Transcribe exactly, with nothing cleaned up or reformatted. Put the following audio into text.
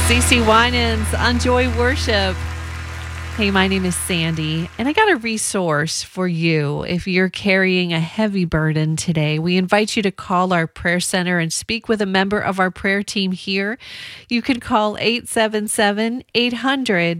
C C Winans on Joy Worship. Hey, my name is Sandy, and I got a resource for you if you're carrying a heavy burden today. We invite you to call our prayer center and speak with a member of our prayer team here. You can call eight seven seven, eight hundred,